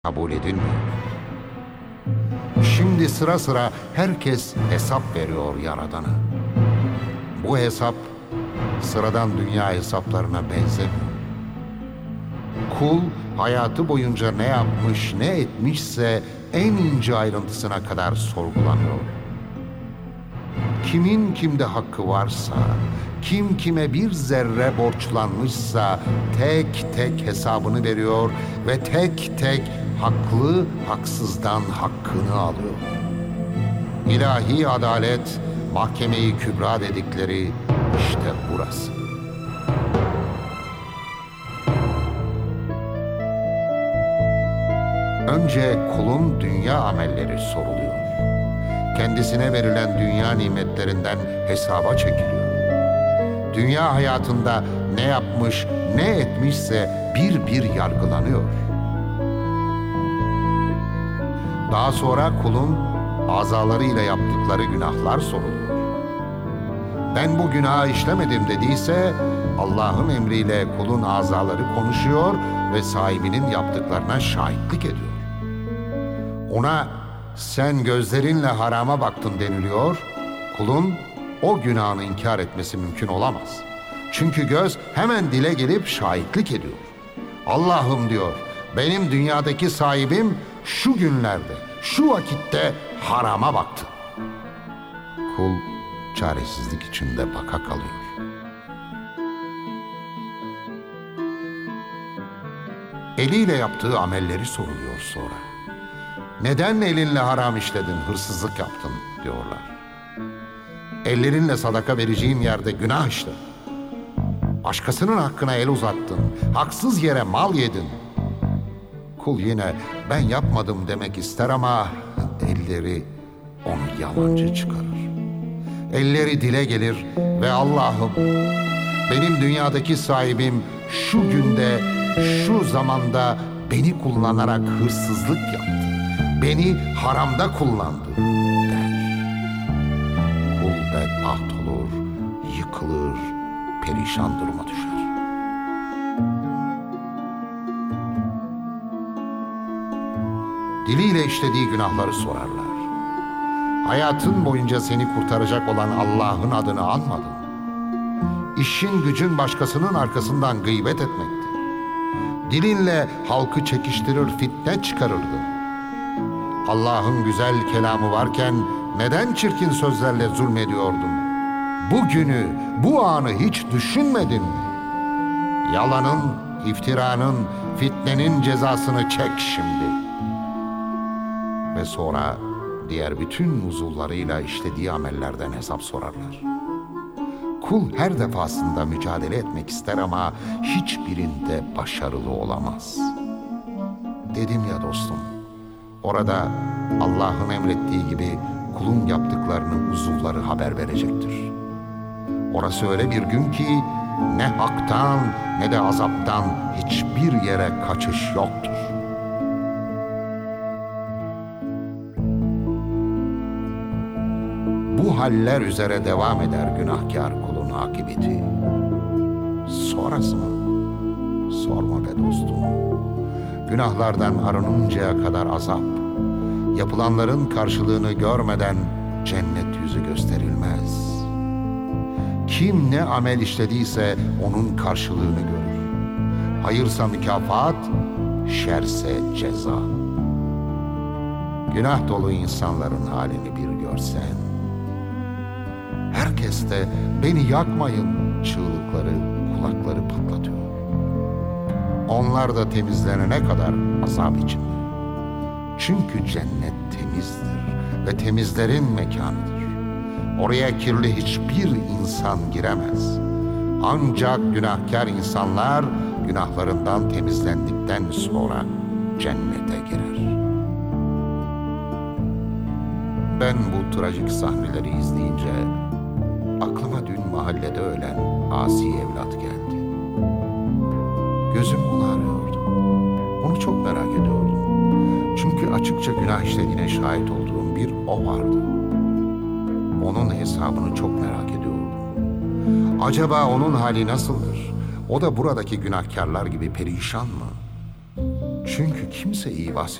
kabul edilmiyor. Şimdi sıra sıra herkes hesap veriyor Yaradan'a. Bu hesap sıradan dünya hesaplarına benzemiyor. Kul hayatı boyunca ne yapmış, ne etmişse en ince ayrıntısına kadar sorgulanıyor. Kimin kimde hakkı varsa, kim kime bir zerre borçlanmışsa tek tek hesabını veriyor ve tek tek haklı haksızdan hakkını alıyor. İlahi adalet, mahkeme-i kübra dedikleri işte burası. Önce kulun dünya amelleri soruluyor. Kendisine verilen dünya nimetlerinden hesaba çekiliyor. Dünya hayatında ne yapmış, ne etmişse bir bir yargılanıyor. Daha sonra kulun azalarıyla yaptıkları günahlar soruluyor. Ben bu günahı işlemedim dediyse Allah'ın emriyle kulun azaları konuşuyor ve sahibinin yaptıklarına şahitlik ediyor. Ona sen gözlerinle harama baktın deniliyor, kulun o günahını inkar etmesi mümkün olamaz. Çünkü göz hemen dile gelip şahitlik ediyor. Allah'ım diyor, benim dünyadaki sahibim şu günlerde, şu vakitte harama baktı. Kul çaresizlik içinde baka kalıyor. Eliyle yaptığı amelleri soruluyor sonra. Neden elinle haram işledin, hırsızlık yaptın diyorlar. Ellerinle sadaka vereceğin yerde günah işledin. Başkasının hakkına el uzattın, haksız yere mal yedin. Kul yine ben yapmadım demek ister ama elleri onu yalancı çıkarır. Elleri dile gelir ve Allah'ım benim dünyadaki sahibim şu günde, şu zamanda beni kullanarak hırsızlık yaptı. Beni haramda kullandı der. Kul bedbaht olur, yıkılır, perişan duruma düşer. Diliyle işlediği günahları sorarlar. Hayatın boyunca seni kurtaracak olan Allah'ın adını anmadın. İşin gücün başkasının arkasından gıybet etmekti. Dilinle halkı çekiştirir, fitne çıkarırdın. Allah'ın güzel kelamı varken neden çirkin sözlerle zulmediyordun? Bu günü, bu anı hiç düşünmedin mi? Yalanın, iftiranın, fitnenin cezasını çek şimdi. Ve sonra diğer bütün uzuvlarıyla işlediği amellerden hesap sorarlar. Kul her defasında mücadele etmek ister ama hiçbirinde başarılı olamaz. Dedim ya dostum, orada Allah'ın emrettiği gibi kulun yaptıklarını uzuvları haber verecektir. Orası öyle bir gün ki ne haktan ne de azaptan hiçbir yere kaçış yoktur. Bu haller üzere devam eder günahkar kulun akıbeti. Sonrası mı? Sorma be dostum. Günahlardan arınıncaya kadar azap, yapılanların karşılığını görmeden cennet yüzü gösterilmez. Kim ne amel işlediyse onun karşılığını görür. Hayırsa mükafat, şerse ceza. Günah dolu insanların halini bir görsen, herkes de beni yakmayın çığlıkları kulakları patlatıyor. Onlar da temizlenene kadar azap içinde. Çünkü cennet temizdir ve temizlerin mekanıdır. Oraya kirli hiçbir insan giremez. Ancak günahkar insanlar günahlarından temizlendikten sonra cennete girer. Ben bu trajik sahneleri izleyince aklıma dün mahallede ölen asi evlat geldi. Gözüm onu arıyordu. Onu çok merak ediyordum. Çünkü açıkça günah işlediğine şahit olduğum bir o vardı. Onun hesabını çok merak ediyordum. Acaba onun hali nasıldır? O da buradaki günahkarlar gibi perişan mı? Çünkü kimse iyi bahsetmiyor.